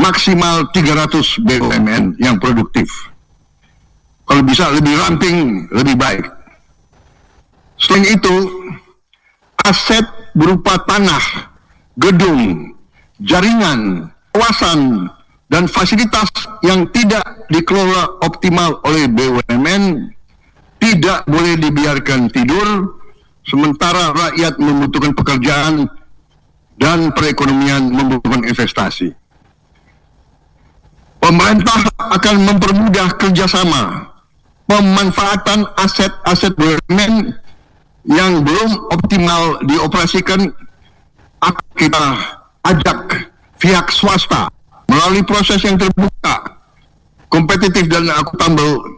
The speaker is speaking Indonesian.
maksimal 300 BUMN yang produktif. Kalau bisa lebih ramping, lebih baik. Selain itu, aset berupa tanah, gedung, jaringan, kawasan, dan fasilitas yang tidak dikelola optimal oleh BUMN tidak boleh dibiarkan tidur, sementara rakyat membutuhkan pekerjaan dan perekonomian membutuhkan investasi. Pemerintah akan mempermudah kerjasama pemanfaatan aset-aset BUMN yang belum optimal dioperasikan. Akan kita ajak pihak swasta melalui proses yang terbuka, kompetitif dan akuntabel